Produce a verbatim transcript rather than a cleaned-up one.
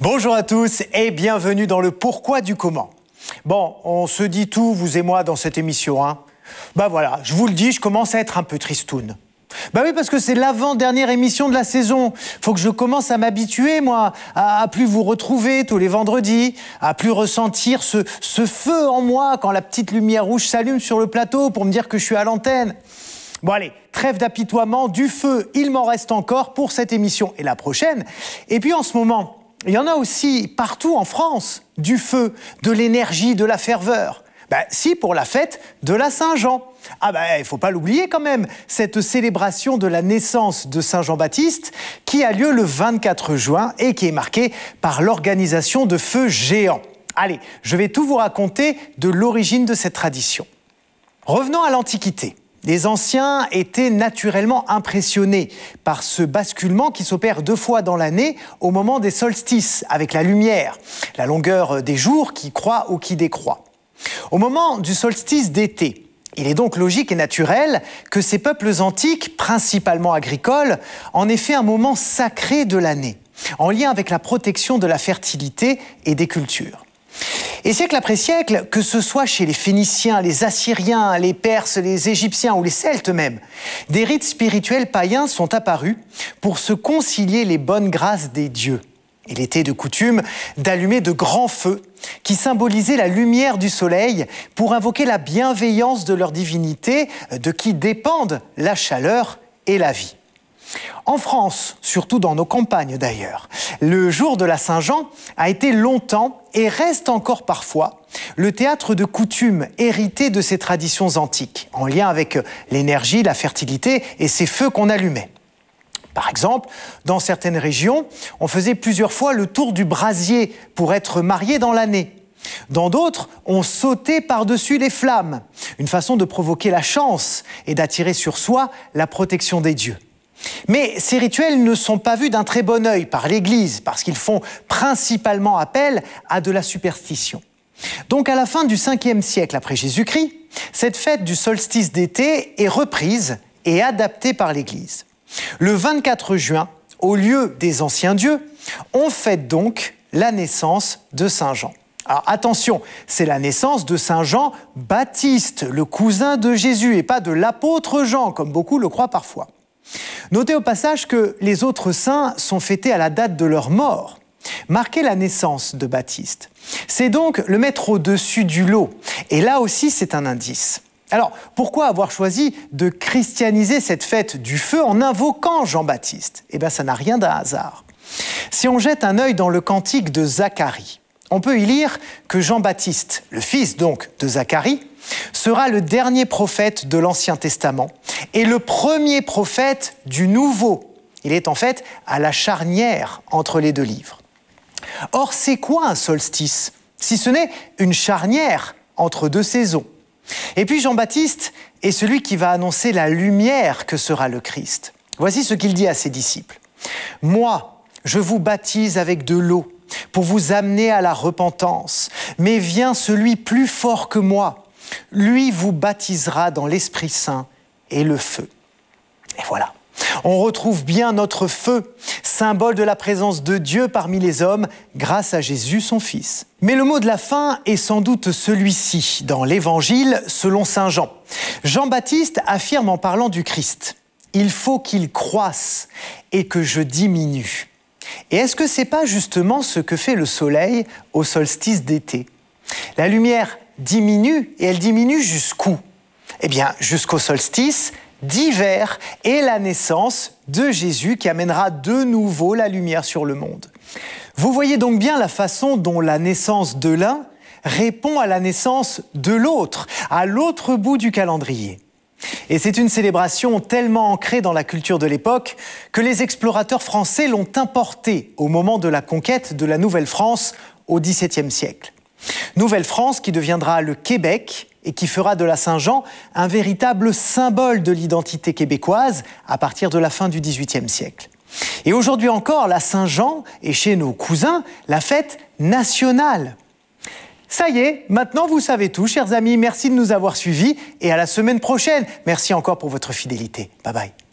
Bonjour à tous et bienvenue dans le pourquoi du comment. Bon, on se dit tout, vous et moi, dans cette émission, hein. Bah voilà, je vous le dis, je commence à être un peu tristoun. Bah oui, parce que c'est l'avant-dernière émission de la saison. Faut que je commence à m'habituer, moi, à, à plus vous retrouver tous les vendredis, à plus ressentir ce, ce feu en moi quand la petite lumière rouge s'allume sur le plateau pour me dire que je suis à l'antenne. Bon allez, trêve d'apitoiement, du feu, il m'en reste encore pour cette émission et la prochaine. Et puis en ce moment, il y en a aussi partout en France, du feu, de l'énergie, de la ferveur. Ben, si, pour la fête de la Saint-Jean. Ah ben, il ne faut pas l'oublier quand même, cette célébration de la naissance de Saint Jean-Baptiste qui a lieu le vingt-quatre juin et qui est marquée par l'organisation de feux géants. Allez, je vais tout vous raconter de l'origine de cette tradition. Revenons à l'Antiquité. Les anciens étaient naturellement impressionnés par ce basculement qui s'opère deux fois dans l'année au moment des solstices, avec la lumière, la longueur des jours qui croît ou qui décroît. Au moment du solstice d'été, il est donc logique et naturel que ces peuples antiques, principalement agricoles, en aient fait un moment sacré de l'année, en lien avec la protection de la fertilité et des cultures. Et siècle après siècle, que ce soit chez les Phéniciens, les Assyriens, les Perses, les Égyptiens ou les Celtes même, des rites spirituels païens sont apparus pour se concilier les bonnes grâces des dieux. Il était de coutume d'allumer de grands feux qui symbolisaient la lumière du soleil pour invoquer la bienveillance de leur divinité, de qui dépendent la chaleur et la vie. En France, surtout dans nos campagnes d'ailleurs, le jour de la Saint-Jean a été longtemps et reste encore parfois le théâtre de coutumes hérité de ces traditions antiques, en lien avec l'énergie, la fertilité et ces feux qu'on allumait. Par exemple, dans certaines régions, on faisait plusieurs fois le tour du brasier pour être marié dans l'année. Dans d'autres, on sautait par-dessus les flammes, une façon de provoquer la chance et d'attirer sur soi la protection des dieux. Mais ces rituels ne sont pas vus d'un très bon œil par l'Église, parce qu'ils font principalement appel à de la superstition. Donc à la fin du cinquième siècle après Jésus-Christ, cette fête du solstice d'été est reprise et adaptée par l'Église. Le vingt-quatre juin, au lieu des anciens dieux, on fête donc la naissance de Saint Jean. Alors attention, c'est la naissance de Saint Jean-Baptiste, le cousin de Jésus, et pas de l'apôtre Jean, comme beaucoup le croient parfois. Notez au passage que les autres saints sont fêtés à la date de leur mort. Marquer la naissance de Baptiste, c'est donc le mettre au-dessus du lot. Et là aussi, c'est un indice. Alors, pourquoi avoir choisi de christianiser cette fête du feu en invoquant Jean-Baptiste ? Eh bien, ça n'a rien d'un hasard. Si on jette un œil dans le cantique de Zacharie, on peut y lire que Jean-Baptiste, le fils donc de Zacharie, sera le dernier prophète de l'Ancien Testament et le premier prophète du Nouveau. Il est en fait à la charnière entre les deux livres. Or, c'est quoi un solstice, si ce n'est une charnière entre deux saisons ? Et puis Jean-Baptiste est celui qui va annoncer la lumière que sera le Christ. Voici ce qu'il dit à ses disciples. « Moi, je vous baptise avec de l'eau pour vous amener à la repentance, mais vient celui plus fort que moi. Lui vous baptisera dans l'Esprit Saint et le feu. » Et voilà, on retrouve bien notre feu, symbole de la présence de Dieu parmi les hommes, grâce à Jésus, son Fils. Mais le mot de la fin est sans doute celui-ci, dans l'Évangile selon saint Jean. Jean-Baptiste affirme en parlant du Christ, « Il faut qu'il croisse et que je diminue. » Et est-ce que c'est pas justement ce que fait le soleil au solstice d'été ? La lumière diminue, et elle diminue jusqu'où ? Eh bien, jusqu'au solstice d'hiver et la naissance de Jésus qui amènera de nouveau la lumière sur le monde. Vous voyez donc bien la façon dont la naissance de l'un répond à la naissance de l'autre, à l'autre bout du calendrier. Et c'est une célébration tellement ancrée dans la culture de l'époque que les explorateurs français l'ont importée au moment de la conquête de la Nouvelle-France au dix-septième siècle. Nouvelle-France qui deviendra le Québec et qui fera de la Saint-Jean un véritable symbole de l'identité québécoise à partir de la fin du dix-huitième siècle. Et aujourd'hui encore, la Saint-Jean est chez nos cousins la fête nationale. Ça y est, maintenant vous savez tout, chers amis. Merci de nous avoir suivis et à la semaine prochaine. Merci encore pour votre fidélité. Bye bye.